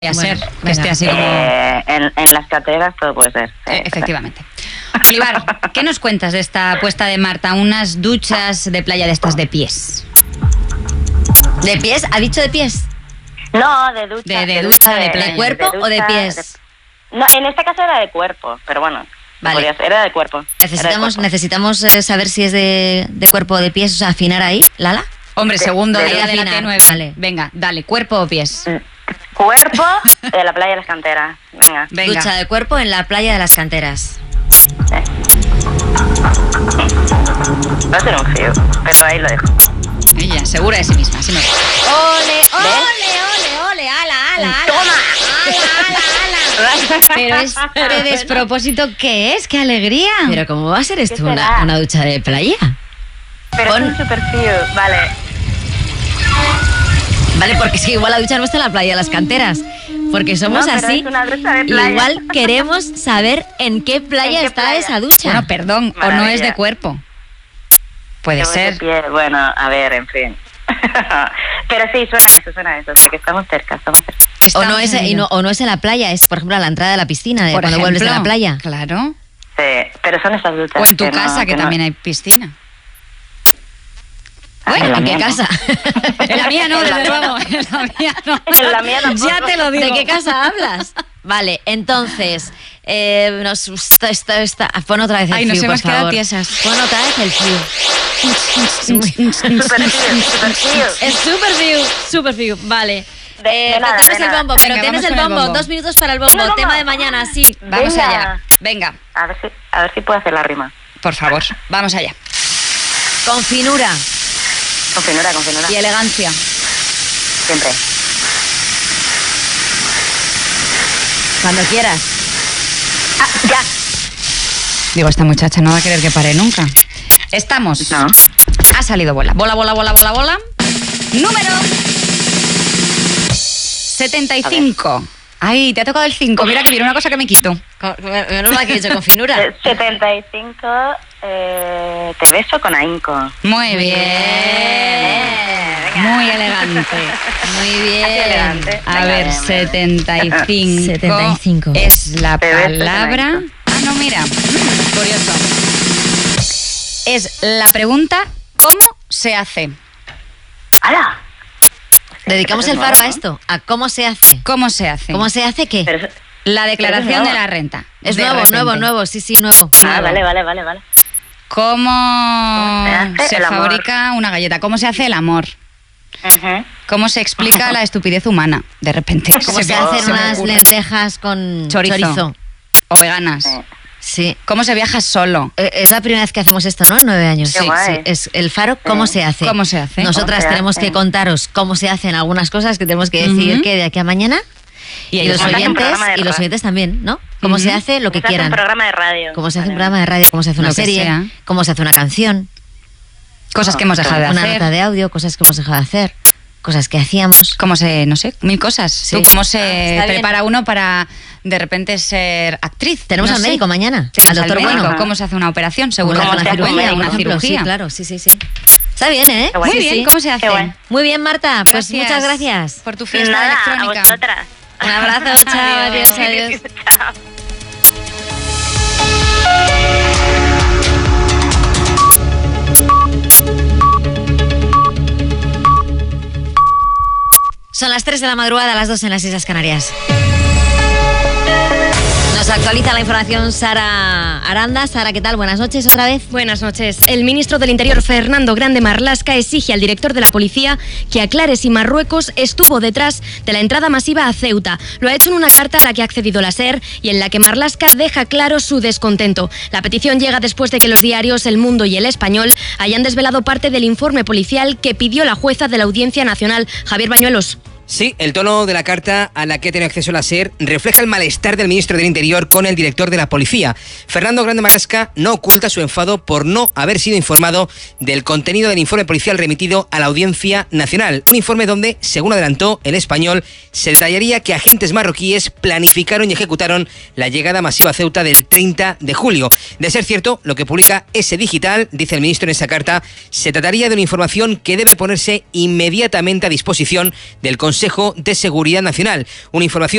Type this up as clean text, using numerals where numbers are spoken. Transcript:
Ser, que esté así como... en las canteras todo puede ser. Efectivamente. Olivar, ¿qué nos cuentas de esta apuesta de Marta? Unas duchas de playa de estas de pies. ¿De pies? ¿Ha dicho de pies? No, de ducha. De ducha de playa. ¿De cuerpo o de pies? No, en este caso era de cuerpo, pero bueno, vale. Era de cuerpo. Necesitamos saber si es de cuerpo o de pies, o sea, afinar ahí, Lala. Hombre, segundo de día de la afinar. T9. Vale. Venga, dale, cuerpo o pies. Cuerpo de la playa de las canteras. Venga. Ducha de cuerpo en la playa de las canteras. Va a ser un frío, pero ahí lo dejo. Ella, segura de sí misma, así me gusta. ¡Ole! ¡Ala! ¡Toma! ¡Ala! Pero este despropósito, ¿qué es? ¡Qué alegría! Pero ¿cómo va a ser esto ¿Qué será? una ducha de playa? Pero es un super frío, vale. Vale, porque es que igual la ducha no está en la playa de las canteras. Porque somos No, pero así. es una ducha de playa. Igual queremos saber en qué playa ¿En qué está playa? esa ducha. Bueno, perdón, o no Maravilla. es de cuerpo. Puede Yo voy ser. de pie. Bueno, a ver, en fin. Pero sí, suena eso. O sea, que estamos cerca. O no, es, Estamos en ello. o no es en la playa, es por ejemplo a la entrada de la piscina, Por cuando vuelves de la ejemplo, playa. Claro. Sí, pero son esas duchas. O en tu que no- casa, que no- también hay piscina. en la ¿En qué mía no. casa? En la mía no, En la desde mía luego. En la mía no. En la mía tampoco. Ya te lo digo. ¿De qué casa hablas? Vale, entonces, pon otra vez el Ay, flu, nos por hemos quedado favor. tiesas. Pon otra vez el flu. Super frío. Es super frío, vale. De nada, tienes de el nada. bombo, pero Venga, tienes vamos el con el bombo. bombo. 2 minutos para el bombo. ¿Tienes el Tema bombo? de mañana, sí. Vamos Venga. allá. Venga, A ver si puedo hacer la rima. por favor, vamos allá. Con finura. Con finura. Y elegancia. Siempre. Cuando quieras. Ya. Digo, esta muchacha no va a querer que pare nunca. Estamos. No. Ha salido bola. Bola. Número 75. Ay, te ha tocado el 5. Mira que mira, una cosa que me quito. Menos mal que he dicho con finura. 75. Te beso con ahínco. Muy bien. Muy elegante. Muy bien. elegante. A Venga, ver, venga. 75. 75. Es la Te beso con palabra. ahínco. Ah, no, mira. Curioso. Es la pregunta: ¿cómo se hace? ¡Hala! Dedicamos Eso el es faro nuevo, a ¿no? esto. ¿A cómo se hace? ¿Cómo se hace? ¿Cómo se hace qué? Pero La declaración Pero es de nuevo. la renta. Es De repente. nuevo. Sí, nuevo. vale. ¿Cómo se hace se el amor? fabrica una galleta? ¿Cómo se hace el amor? Ujú. ¿Cómo se explica la estupidez humana? De repente. ¿Cómo se me hacen unas ocurre. lentejas con Chorizo. chorizo? O veganas. Sí. ¿Cómo se viaja solo? Es la primera vez que hacemos esto, ¿no? En 9 años. Qué guay. Es el faro, ¿cómo se hace? ¿Cómo se hace? Nosotras ¿Cómo se tenemos hace? que contaros cómo se hacen algunas cosas que tenemos que decir Ujú. que de aquí a mañana. Y ellos los montan un oyentes, programa de radio. también, ¿no? Cómo Ujú. se hace lo que Se hace quieran. un programa de radio. Cómo se hace un Vale. programa de radio, cómo se hace una Lo que serie, sea. cómo se hace una canción, Cosas que hemos dejado de una hacer. nota de audio, cosas que hemos dejado de hacer, cosas que hacíamos. Cómo se, no sé, mil cosas. Sí. ¿Tú cómo se Está bien. prepara uno para de repente ser actriz? Tenemos No al sé. médico mañana, Tenemos al doctor médico. Bueno. ¿Cómo se hace una operación? Seguro Cómo que se una hace una cirugía, cirugía, una por ejemplo. cirugía. Sí, claro, sí. Está bien, ¿eh? Qué guay. Muy Sí, bien, sí. ¿cómo se hace? Qué guay. Muy bien, Marta. Pues Gracias muchas gracias. por tu fiesta Nada, electrónica. a vosotras. Un abrazo, chao, adiós. Chao. Son las 3 de la madrugada, las 2 en las Islas Canarias. Nos actualiza la información Sara Aranda. Sara, ¿qué tal? Buenas noches otra vez. Buenas noches. El ministro del Interior, Fernando Grande Marlaska, exige al director de la policía que aclare si Marruecos estuvo detrás de la entrada masiva a Ceuta. Lo ha hecho en una carta a la que ha accedido la SER y en la que Marlaska deja claro su descontento. La petición llega después de que los diarios El Mundo y El Español hayan desvelado parte del informe policial que pidió la jueza de la Audiencia Nacional, Javier Bañuelos. Sí, el tono de la carta a la que ha tenido acceso la SER refleja el malestar del ministro del Interior con el director de la policía. Fernando Grande Marlaska no oculta su enfado por no haber sido informado del contenido del informe policial remitido a la Audiencia Nacional. Un informe donde, según adelantó El Español, se detallaría que agentes marroquíes planificaron y ejecutaron la llegada masiva a Ceuta del 30 de julio. De ser cierto, lo que publica ese digital, dice el ministro en esa carta, se trataría de una información que debe ponerse inmediatamente a disposición del Consejo de Seguridad Nacional. Una información